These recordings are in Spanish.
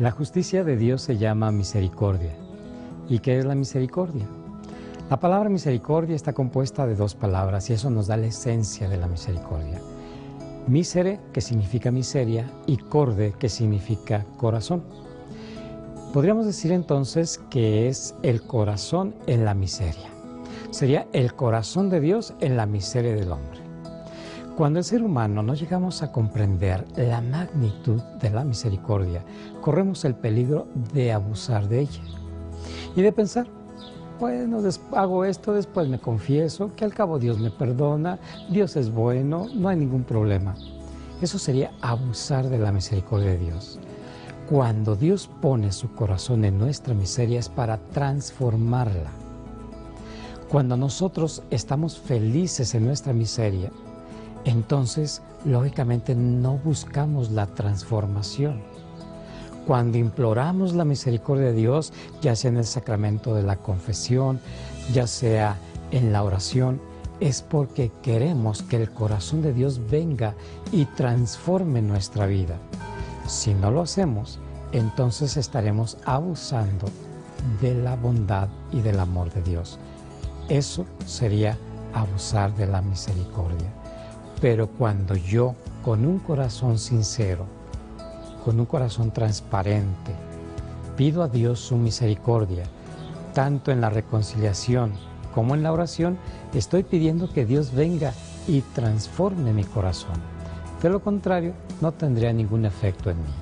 La justicia de Dios se llama misericordia. ¿Y qué es la misericordia? La palabra misericordia está compuesta de dos palabras y eso nos da la esencia de la misericordia. Misere, que significa miseria, y corde, que significa corazón. Podríamos decir entonces que es el corazón en la miseria. Sería el corazón de Dios en la miseria del hombre. Cuando el ser humano no llegamos a comprender la magnitud de la misericordia, corremos el peligro de abusar de ella y de pensar, bueno, hago esto, después me confieso, que al cabo Dios me perdona, Dios es bueno, no hay ningún problema. Eso sería abusar de la misericordia de Dios. Cuando Dios pone su corazón en nuestra miseria es para transformarla. Cuando nosotros estamos felices en nuestra miseria, entonces, lógicamente, no buscamos la transformación. Cuando imploramos la misericordia de Dios, ya sea en el sacramento de la confesión, ya sea en la oración, es porque queremos que el corazón de Dios venga y transforme nuestra vida. Si no lo hacemos, entonces estaremos abusando de la bondad y del amor de Dios. Eso sería abusar de la misericordia. Pero cuando yo, con un corazón sincero, con un corazón transparente, pido a Dios su misericordia, tanto en la reconciliación como en la oración, estoy pidiendo que Dios venga y transforme mi corazón. De lo contrario, no tendría ningún efecto en mí.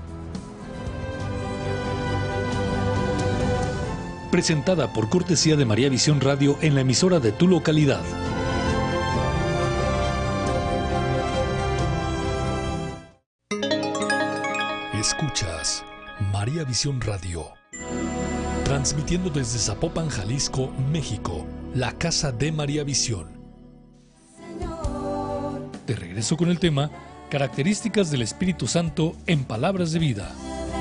Presentada por cortesía de María Visión Radio en la emisora de tu localidad. Escuchas María Visión Radio, transmitiendo desde Zapopan, Jalisco, México, la casa de María Visión. De regreso con el tema, características del Espíritu Santo en palabras de vida.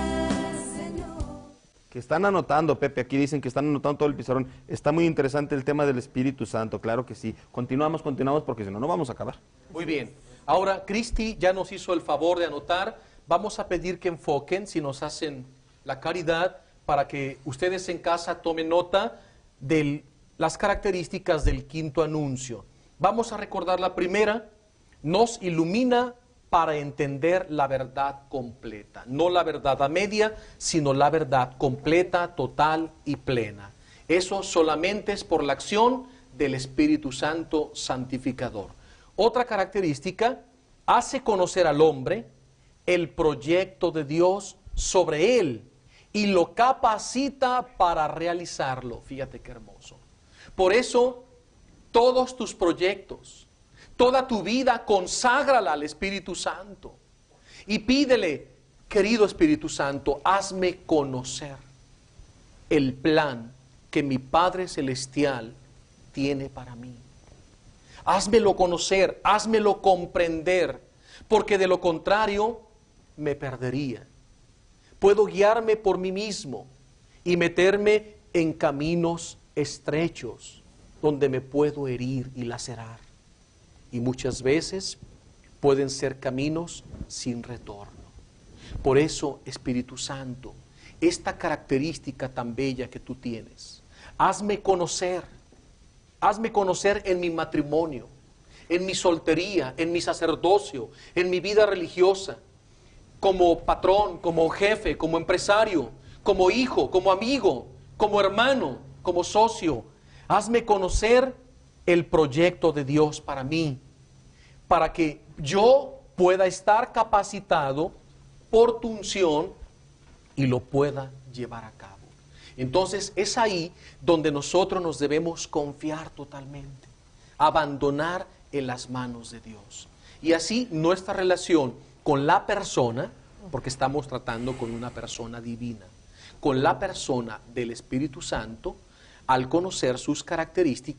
Que están anotando, Pepe, aquí dicen que están anotando todo el pizarrón. Está muy interesante el tema del Espíritu Santo, claro que sí. Continuamos porque si no, no vamos a acabar. Muy bien. Ahora, Cristi ya nos hizo el favor de anotar. Vamos a pedir que enfoquen, si nos hacen la caridad, para que ustedes en casa tomen nota de las características del quinto anuncio. Vamos a recordar la primera: nos ilumina para entender la verdad completa. No la verdad a media, sino la verdad completa, total y plena. Eso solamente es por la acción del Espíritu Santo santificador. Otra característica: hace conocer al hombre el proyecto de Dios sobre él y lo capacita para realizarlo. Fíjate qué hermoso. Por eso, todos tus proyectos, toda tu vida, conságrala al Espíritu Santo y pídele: querido Espíritu Santo, hazme conocer el plan que mi Padre Celestial tiene para mí. Házmelo conocer, házmelo comprender, porque de lo contrario me perdería. Puedo guiarme por mí mismo y meterme en caminos estrechos donde me puedo herir y lacerar. Y muchas veces pueden ser caminos sin retorno. Por eso, Espíritu Santo, esta característica tan bella que tú tienes, hazme conocer en mi matrimonio, en mi soltería, en mi sacerdocio, en mi vida religiosa, como patrón, como jefe, como empresario, como hijo, como amigo, como hermano, como socio. Hazme conocer el proyecto de Dios para mí, para que yo pueda estar capacitado por tu unción y lo pueda llevar a cabo. Entonces es ahí donde nosotros nos debemos confiar totalmente, abandonar en las manos de Dios. Y así nuestra relación con la persona, porque estamos tratando con una persona divina, con la persona del Espíritu Santo, al conocer sus características,